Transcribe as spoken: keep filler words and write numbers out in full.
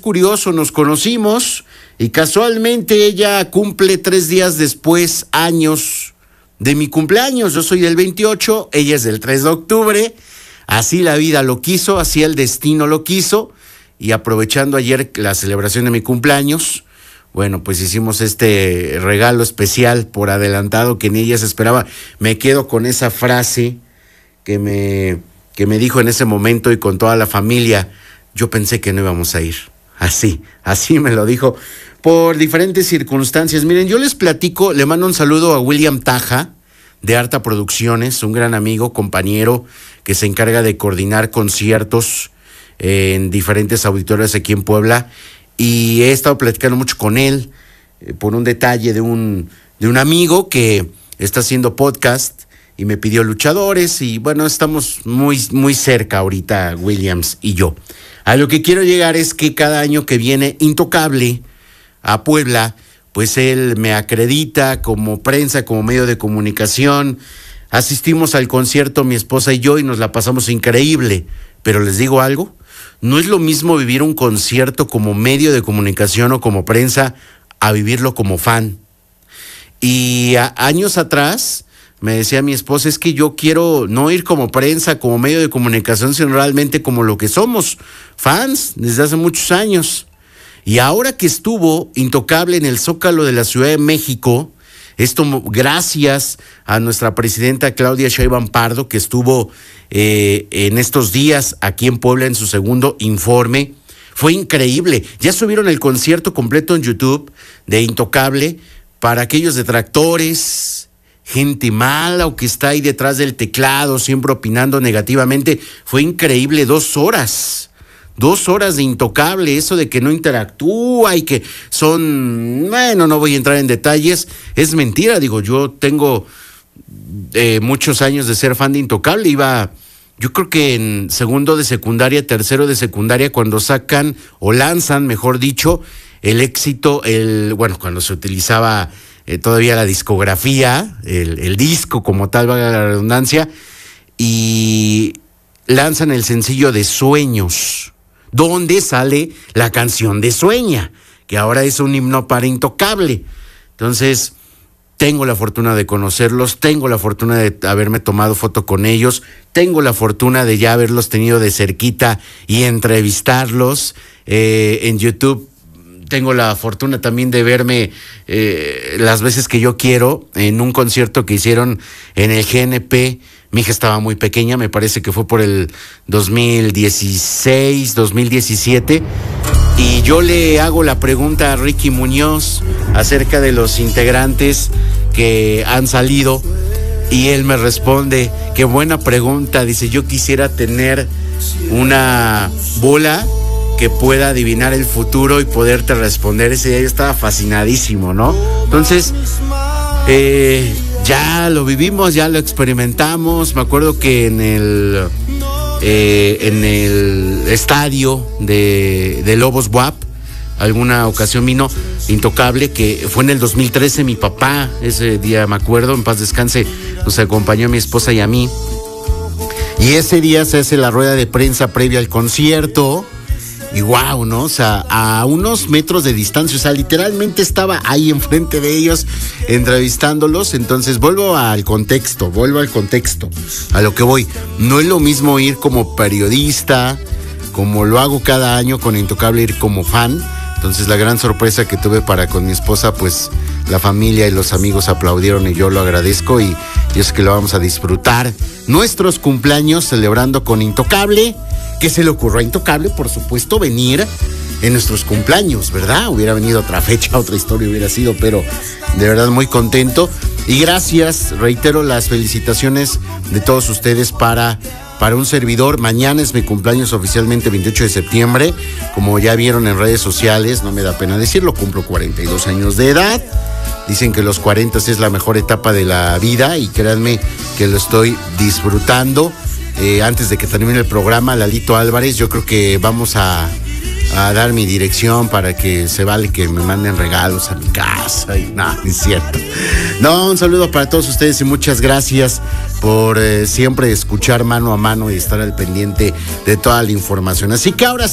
curioso, nos conocimos y casualmente ella cumple tres días después años de mi cumpleaños. Yo soy del veintiocho, ella es del tres de octubre. Así la vida lo quiso, así el destino lo quiso. Y aprovechando ayer la celebración de mi cumpleaños, bueno, pues hicimos este regalo especial por adelantado que ni ella se esperaba. Me quedo con esa frase que me, que me dijo en ese momento y con toda la familia. Yo pensé que no íbamos a ir. Así, así me lo dijo por diferentes circunstancias. Miren, yo les platico, le mando un saludo a William Taja de Arta Producciones, un gran amigo, compañero que se encarga de coordinar conciertos en diferentes auditorios aquí en Puebla, y he estado platicando mucho con él eh, por un detalle de un, de un amigo que está haciendo podcast y me pidió luchadores, y bueno, estamos muy, muy cerca ahorita, Williams y yo. A lo que quiero llegar es que cada año que viene Intocable a Puebla, pues él me acredita como prensa, como medio de comunicación. Asistimos al concierto mi esposa y yo y nos la pasamos increíble, pero les digo algo, no es lo mismo vivir un concierto como medio de comunicación o como prensa a vivirlo como fan. Y a, años atrás me decía mi esposa, es que yo quiero no ir como prensa, como medio de comunicación, sino realmente como lo que somos, fans desde hace muchos años. Y ahora que estuvo Intocable en el Zócalo de la Ciudad de México, esto gracias a nuestra presidenta Claudia Sheinbaum Pardo, que estuvo eh, en estos días aquí en Puebla en su segundo informe. Fue increíble. Ya subieron el concierto completo en YouTube de Intocable para aquellos detractores, gente mala o que está ahí detrás del teclado siempre opinando negativamente. Fue increíble, dos horas. Dos horas de Intocable, eso de que no interactúa y que son, bueno, no voy a entrar en detalles, es mentira. Digo, yo tengo eh, muchos años de ser fan de Intocable, iba, yo creo que en segundo de secundaria, tercero de secundaria, cuando sacan o lanzan, mejor dicho, el éxito, el bueno, cuando se utilizaba eh, todavía la discografía, el, el disco como tal, valga la redundancia, y lanzan el sencillo de Sueños, donde sale la canción de Sueña, que ahora es un himno para Intocable. Entonces, tengo la fortuna de conocerlos, tengo la fortuna de haberme tomado foto con ellos, tengo la fortuna de ya haberlos tenido de cerquita y entrevistarlos eh, en YouTube. Tengo la fortuna también de verme eh, las veces que yo quiero en un concierto que hicieron en el G N P. Mi hija estaba muy pequeña, me parece que fue por el dos mil dieciséis, dos mil diecisiete. Y yo le hago la pregunta a Ricky Muñoz acerca de los integrantes que han salido. Y él me responde, qué buena pregunta. Dice, yo quisiera tener una bola que pueda adivinar el futuro y poderte responder. Ese día yo estaba fascinadísimo, ¿no? Entonces, eh, ya lo vivimos, ya lo experimentamos. Me acuerdo que en el eh, en el estadio de, de Lobos B U A P, alguna ocasión vino Intocable, que fue en el dos mil trece. Mi papá, ese día me acuerdo, en paz descanse, nos acompañó a mi esposa y a mí. Y ese día se hace la rueda de prensa previa al concierto. Y wow, ¿no? O sea, a unos metros de distancia, o sea, literalmente estaba ahí enfrente de ellos entrevistándolos. Entonces, vuelvo al contexto, vuelvo al contexto, a lo que voy. No es lo mismo ir como periodista, como lo hago cada año con Intocable, ir como fan. Entonces, la gran sorpresa que tuve para con mi esposa, pues la familia y los amigos aplaudieron y yo lo agradezco, y yo sé que lo vamos a disfrutar. Nuestros cumpleaños celebrando con Intocable. ¿Qué se le ocurrió a Intocable? Por supuesto, venir en nuestros cumpleaños, ¿verdad? Hubiera venido otra fecha, otra historia hubiera sido, pero de verdad muy contento. Y gracias, reitero las felicitaciones de todos ustedes para, para un servidor. Mañana es mi cumpleaños oficialmente, veintiocho de septiembre. Como ya vieron en redes sociales, no me da pena decirlo, cumplo cuarenta y dos años de edad. Dicen que los cuarenta es la mejor etapa de la vida y créanme que lo estoy disfrutando. Eh, antes de que termine el programa, Lalito Álvarez, yo creo que vamos a, a dar mi dirección para que se vale que me manden regalos a mi casa. Y no, no es cierto. No, un saludo para todos ustedes y muchas gracias por eh, siempre escuchar Mano a Mano y estar al pendiente de toda la información. Así que ahora